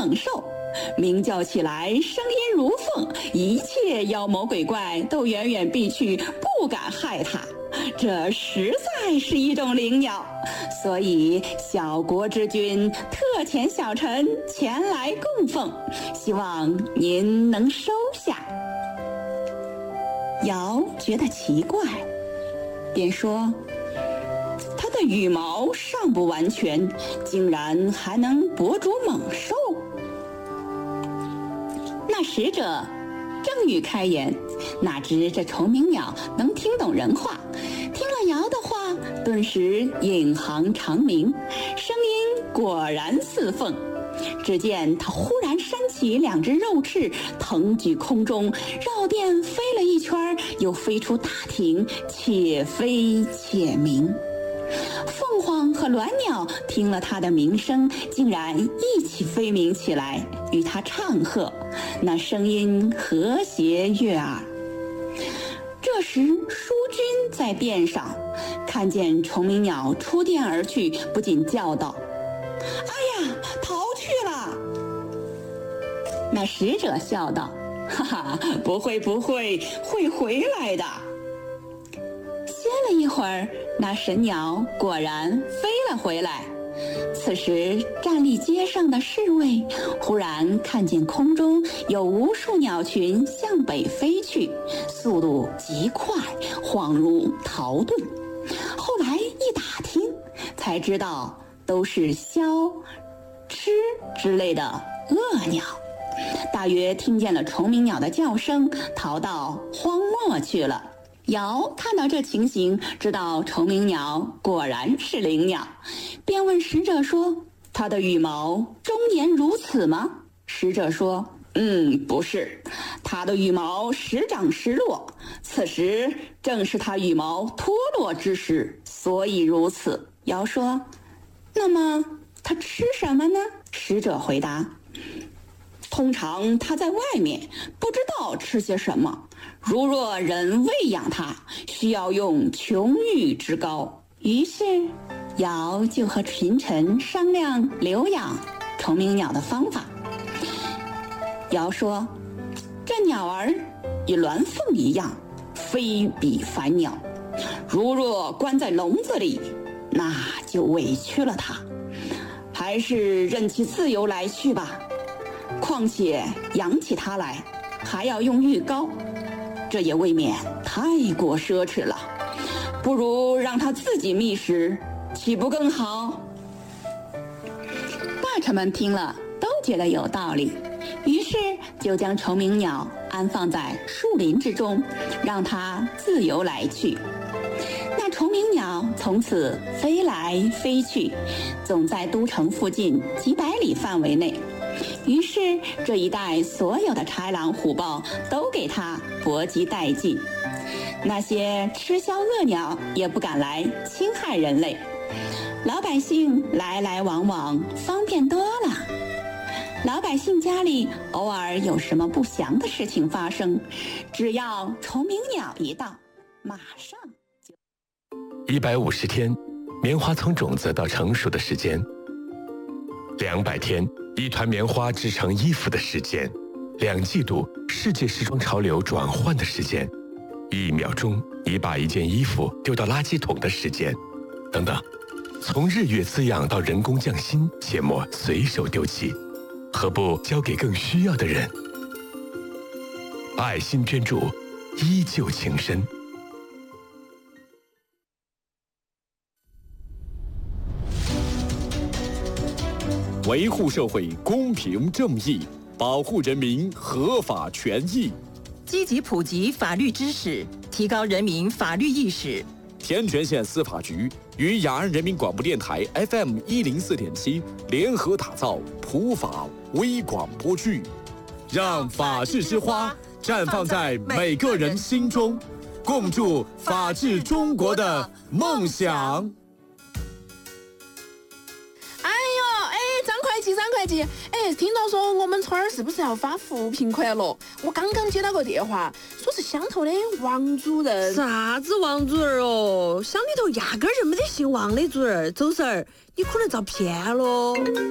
猛兽，鸣叫起来声音如凤，一切妖魔鬼怪都远远避去，不敢害它。这实在是一种灵鸟，所以小国之君特遣小臣前来供奉，希望您能收下。尧觉得奇怪，便说：它的羽毛尚不完全，竟然还能搏逐猛兽。那使者正欲开言，哪知这虫鸣鸟能听懂人话，听了尧的话，顿时引吭长鸣，声音果然似凤。只见它忽然扇起两只肉翅，腾举空中，绕殿飞了一圈，又飞出大厅，且飞且鸣。凤凰和鸾鸟听了它的鸣声，竟然一起飞鸣起来，与它唱和，那声音和谐悦耳。这时淑君在殿上看见虫鸣鸟出殿而去，不禁叫道：哎呀，逃去了！那使者笑道：哈哈，不会，会回来的。歇了一会儿，那神鸟果然飞了回来。此时站立街上的侍卫忽然看见空中有无数鸟群向北飞去，速度极快，恍如逃遁。后来一打听，才知道都是枭、鸱之类的恶鸟，大约听见了虫鸣鸟的叫声，逃到荒漠去了。尧看到这情形，知道虫鸣鸟果然是灵鸟，便问使者说：它的羽毛终年如此吗？使者说：不是，它的羽毛时长时落，此时正是它羽毛脱落之时，所以如此。尧说：那么它吃什么呢？使者回答：通常它在外面，不知道吃些什么。如若人喂养它，需要用琼玉之膏。于是尧就和群臣商量留养虫鸣鸟的方法。尧说：这鸟儿与鸾凤一样，非比凡鸟，如若关在笼子里，那就委屈了它，还是任其自由来去吧。况且养起它来还要用玉膏，这也未免太过奢侈了，不如让它自己觅食，岂不更好？大臣们听了都觉得有道理，于是就将虫鸣鸟安放在树林之中，让它自由来去。那虫鸣鸟从此飞来飞去，总在都城附近几百里范围内。于是这一带所有的豺狼虎豹都给它搏击殆尽，那些吃枭恶鸟也不敢来侵害人类，老百姓来来往往方便多了。老百姓家里偶尔有什么不祥的事情发生，只要虫鸣鸟一到，马上就 150天，棉花从种子到成熟的时间；200天，一团棉花织成衣服的时间；2季度，世界时装潮流转换的时间；1秒钟，你把一件衣服丢到垃圾桶的时间，等等。从日月滋养到人工匠心，切莫随手丢弃，何不交给更需要的人？爱心捐助，依旧情深。 维护社会公平正义，保护人民合法权益， 积极普及法律知识，提高人民法律意识。 天全县司法局与雅安人民广播电台 FM104.7联合打造普法微广播剧，让法治之花绽放在每个人心中，共筑法治中国的梦想。 张会计，听到说我们村儿是不是要发扶贫款了？我刚刚接到个电话，说是乡头的王主任。 啥子王主任哦？乡里头压根儿就没得姓王的主任，周婶儿，你可能遭骗了。